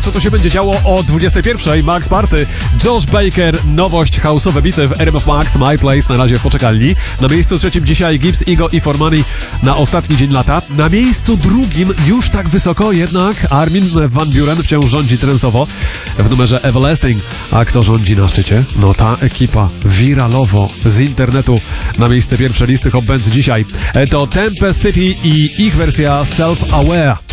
co to się będzie działo o 21:00. Max Party, Josh Baker, nowość, house'owe bity w RMF Max, My Place na razie w poczekalni. Na miejscu trzecim dzisiaj Gibbs, Igo i Formani na ostatni dzień lata. Na miejscu drugim już tak wysoko jednak Armin van Buuren wciąż rządzi trensowo w numerze Everlasting. A kto rządzi na szczycie? No ta ekipa wiralowo z internetu na miejsce pierwsze listy Hot Bands dzisiaj. To Tempest City i ich wersja Self Aware.